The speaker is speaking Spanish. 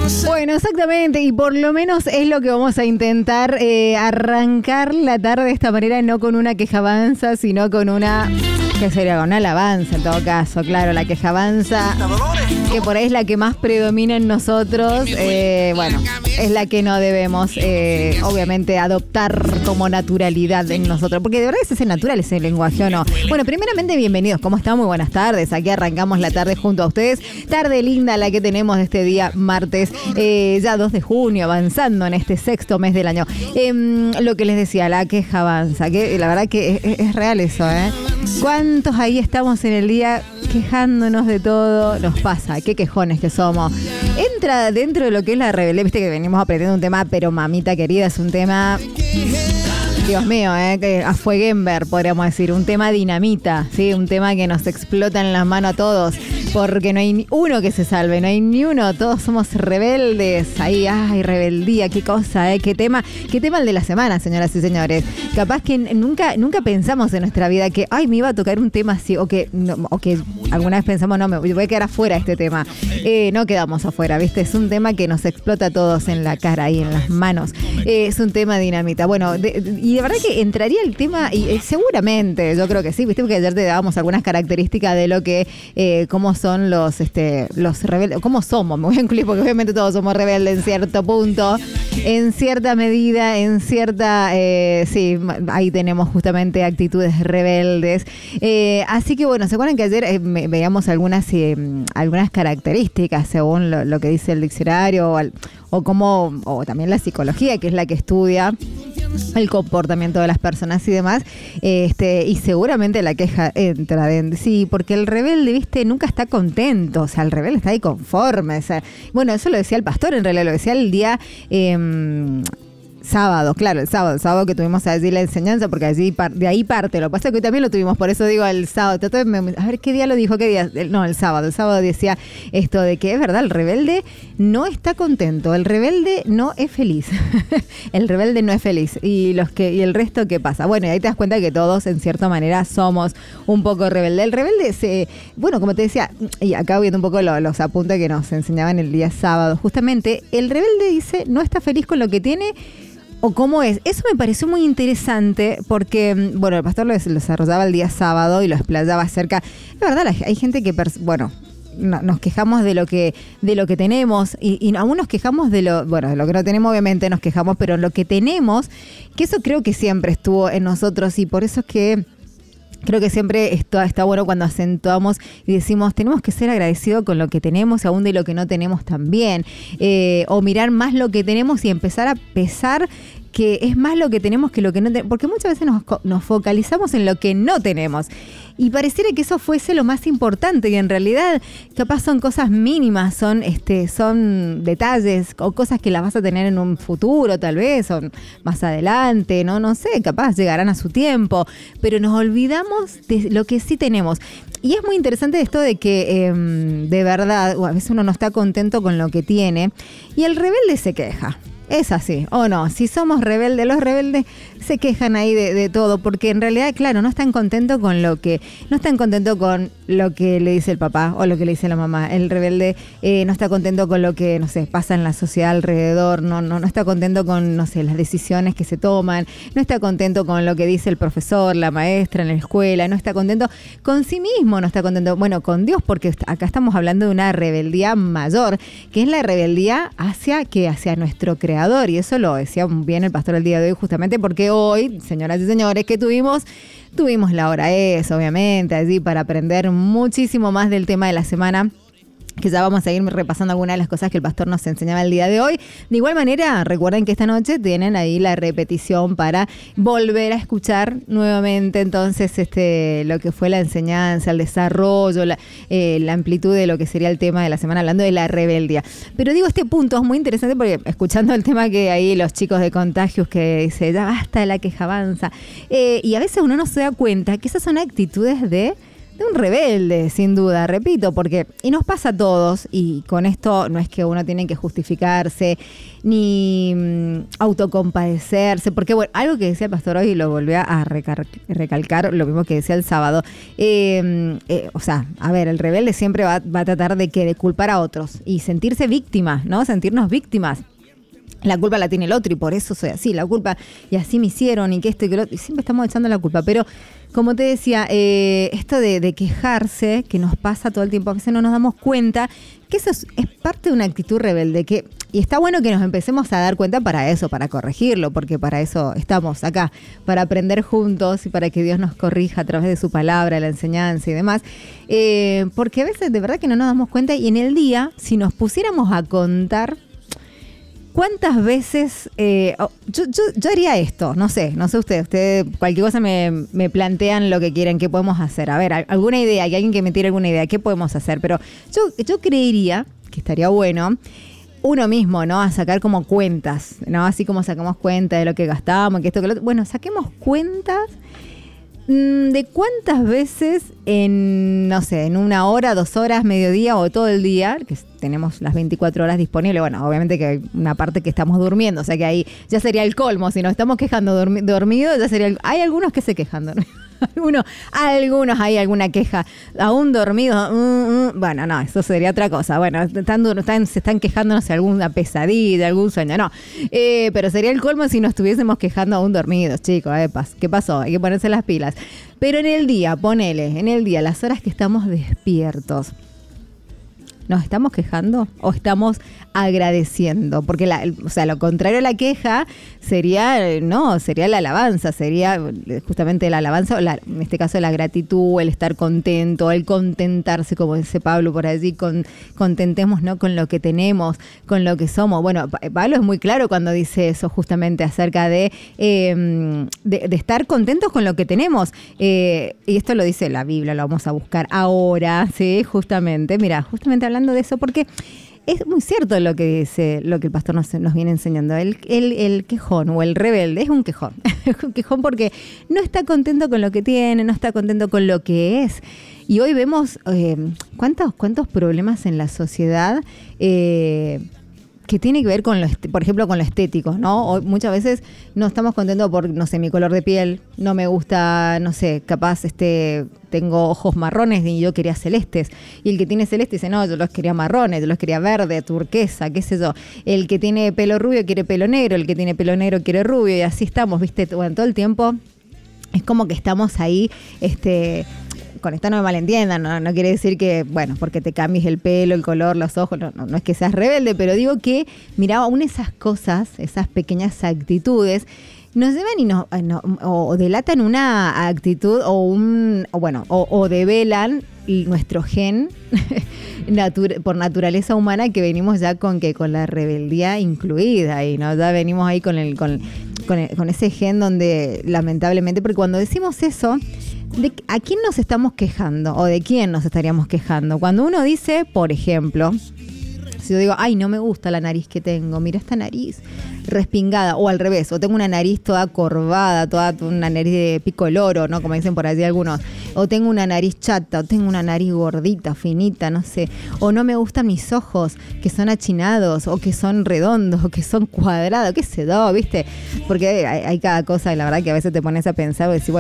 Bueno, exactamente, y por lo menos es lo que vamos a intentar arrancar la tarde de esta manera, no con una quejabanza, sino con una... que sería con una alabanza en todo caso, claro, la quejabanza, que por ahí es la que más predomina en nosotros, bueno, es la que no debemos, obviamente, adoptar como naturalidad en nosotros, porque de verdad es ese natural, ese lenguaje, ¿o no? Bueno, primeramente, bienvenidos, ¿cómo están? Muy buenas tardes, aquí arrancamos la tarde junto a ustedes, tarde linda la que tenemos de este día martes, ya 2 de junio, avanzando en este 6º mes del año. Lo que les decía, la quejabanza, que la verdad que es real eso, ¿eh? ¿Cuántos ahí estamos en el día quejándonos de todo? Nos pasa, qué quejones que somos. Entra dentro de lo que es la rebeldía, viste que venimos aprendiendo un tema, pero mamita querida, es un tema... Dios mío, que a fueguember, podríamos decir, un tema dinamita, ¿sí? Un tema que nos explota en las manos a todos, porque no hay ni uno que se salve, no hay ni uno, todos somos rebeldes, ahí, ay, rebeldía, qué cosa, qué tema el de la semana, señoras y señores. Capaz que nunca pensamos en nuestra vida que, ay, me iba a tocar un tema así, o que alguna vez pensamos, no, me voy a quedar afuera de este tema. No quedamos afuera, ¿viste? Es un tema que nos explota a todos en la cara y en las manos. Es un tema dinamita. Bueno, y de verdad que entraría el tema, y seguramente, yo creo que sí, viste, porque ayer te dábamos algunas características de lo que, cómo son los rebeldes, cómo somos, me voy a incluir, porque obviamente todos somos rebeldes en cierto punto, en cierta medida, en cierta, sí, ahí tenemos justamente actitudes rebeldes. Así que bueno, ¿se acuerdan que ayer veíamos algunas características según lo que dice el diccionario o también la psicología, que es la que estudia el comportamiento de las personas y demás, y seguramente la queja entra dentro, sí, porque el rebelde, viste, nunca está contento, o sea, el rebelde está ahí conforme, o sea, bueno, eso lo decía el pastor, en realidad lo decía el día sábado, claro, el sábado que tuvimos allí la enseñanza, porque allí de ahí parte, lo que pasa es que hoy también lo tuvimos, por eso digo el sábado, a ver qué día lo dijo, qué día, no, el sábado decía esto de que es verdad, el rebelde no está contento, el rebelde no es feliz, el rebelde no es feliz, y el resto, ¿qué pasa? Bueno, y ahí te das cuenta que todos en cierta manera somos un poco rebelde. El rebelde bueno, como te decía, y acá viendo un poco los apuntes que nos enseñaban el día sábado, justamente, el rebelde dice, no está feliz con lo que tiene, o cómo es. Eso me pareció muy interesante porque, bueno, el pastor lo desarrollaba el día sábado y lo explayaba acerca. Es verdad, hay gente que, nos quejamos de lo que tenemos y aún nos quejamos de lo que no tenemos, obviamente nos quejamos, pero lo que tenemos, que eso creo que siempre estuvo en nosotros y por eso es que creo que siempre está bueno cuando acentuamos y decimos, tenemos que ser agradecidos con lo que tenemos, aún de lo que no tenemos también. O mirar más lo que tenemos y empezar a pesar que es más lo que tenemos que lo que no tenemos. Porque muchas veces nos focalizamos en lo que no tenemos. Y pareciera que eso fuese lo más importante y en realidad capaz son cosas mínimas, son detalles o cosas que las vas a tener en un futuro tal vez o más adelante, no sé, capaz llegarán a su tiempo, pero nos olvidamos de lo que sí tenemos. Y es muy interesante esto de que de verdad a veces uno no está contento con lo que tiene y el rebelde se queja. Es así, o no, si somos rebeldes, los rebeldes se quejan ahí de todo, porque en realidad, claro, no están contentos con lo que le dice el papá o lo que le dice la mamá. El rebelde no está contento con lo que, no sé, pasa en la sociedad alrededor, no está contento con, no sé, las decisiones que se toman, no está contento con lo que dice el profesor, la maestra en la escuela, no está contento con sí mismo, no está contento, bueno, con Dios, porque acá estamos hablando de una rebeldía mayor, que es la rebeldía hacia nuestro creador. Y eso lo decía bien el pastor el día de hoy, justamente porque hoy, señoras y señores, que tuvimos la hora obviamente, allí para aprender muchísimo más del tema de la semana, que ya vamos a ir repasando algunas de las cosas que el pastor nos enseñaba el día de hoy. De igual manera, recuerden que esta noche tienen ahí la repetición para volver a escuchar nuevamente entonces lo que fue la enseñanza, el desarrollo, la amplitud de lo que sería el tema de la semana, hablando de la rebeldía. Pero digo, este punto es muy interesante porque escuchando el tema que ahí los chicos de Contagios que dice, ya basta de la quejabanza, y a veces uno no se da cuenta que esas son actitudes de un rebelde, sin duda, repito, porque, y nos pasa a todos, y con esto no es que uno tiene que justificarse, ni autocompadecerse, porque bueno, algo que decía el pastor hoy y lo volví a recalcar, lo mismo que decía el sábado, o sea, a ver, el rebelde siempre va a tratar de culpar a otros y sentirse víctima, ¿no? Sentirnos víctimas. La culpa la tiene el otro y por eso soy así, la culpa, y así me hicieron, y que esto y que lo otro, y siempre estamos echando la culpa, pero como te decía, esto de quejarse, que nos pasa todo el tiempo, a veces no nos damos cuenta que eso es parte de una actitud rebelde, y está bueno que nos empecemos a dar cuenta para eso, para corregirlo, porque para eso estamos acá, para aprender juntos y para que Dios nos corrija a través de su palabra, la enseñanza y demás, porque a veces de verdad que no nos damos cuenta, y en el día, si nos pusiéramos a contar ¿cuántas veces yo haría esto? No sé ustedes cualquier cosa me plantean lo que quieren, qué podemos hacer. A ver, alguna idea, que alguien que me tire alguna idea, qué podemos hacer. Pero yo creería que estaría bueno uno mismo, ¿no? A sacar como cuentas, ¿no? Así como sacamos cuenta de lo que gastamos, que esto, que lo otro. Bueno, saquemos cuentas de cuántas veces en 1 hora, 2 horas, mediodía o todo el día, que tenemos las 24 horas disponibles, bueno, obviamente que hay una parte que estamos durmiendo, o sea que ahí ya sería el colmo, si nos estamos quejando dormido, ya sería hay algunos que se quejan dormidos. Algunos hay alguna queja, aún dormidos, bueno, no, eso sería otra cosa. Bueno, se están quejando, no sé, alguna pesadilla, algún sueño, no. Pero sería el colmo si nos estuviésemos quejando aún dormidos, chicos. ¿Qué pasó? Hay que ponerse las pilas. Pero en el día, las horas que estamos despiertos, ¿nos estamos quejando o estamos agradeciendo? Porque lo contrario a la queja sería la alabanza, sería justamente la alabanza, en este caso la gratitud, el estar contento, el contentarse, como dice Pablo por allí, contentemos, ¿no? Con lo que tenemos, con lo que somos. Bueno, Pablo es muy claro cuando dice eso, justamente acerca de estar contentos con lo que tenemos. Y esto lo dice la Biblia, lo vamos a buscar ahora, sí, justamente hablando de eso, porque es muy cierto lo que dice, lo que el pastor nos viene enseñando. El quejón o el rebelde es un quejón. Es un quejón porque no está contento con lo que tiene, no está contento con lo que es. Y hoy vemos cuántos problemas en la sociedad que tiene que ver con por ejemplo, con lo estético, ¿no? Hoy muchas veces no estamos contentos por, no sé, mi color de piel, no me gusta, no sé, capaz tengo ojos marrones y yo quería celestes. Y el que tiene celeste dice, no, yo los quería marrones, yo los quería verde, turquesa, qué sé yo. El que tiene pelo rubio quiere pelo negro, el que tiene pelo negro quiere rubio, y así estamos, ¿viste? Bueno, todo el tiempo es como que estamos ahí, con esto no me malentiendan, no quiere decir que, bueno, porque te cambies el pelo, el color, los ojos, no es que seas rebelde, pero digo que, mirá, aún esas cosas, esas pequeñas actitudes, nos llevan o delatan una actitud o develan nuestro gen por naturaleza humana, que venimos ya con la rebeldía incluida, y no, ya venimos ahí con ese gen donde lamentablemente, porque cuando decimos eso, ¿a quién nos estamos quejando o de quién nos estaríamos quejando? Cuando uno dice, por ejemplo, si yo digo, ay, no me gusta la nariz que tengo, mira esta nariz respingada, o al revés, o tengo una nariz toda corvada, toda una nariz de pico de loro, ¿no? Como dicen por allí algunos, o tengo una nariz chata, o tengo una nariz gordita, finita, no sé, o no me gustan mis ojos, que son achinados, o que son redondos, o que son cuadrados, qué sé yo, ¿viste? Porque hay cada cosa, y la verdad que a veces te pones a pensar y decís, bueno,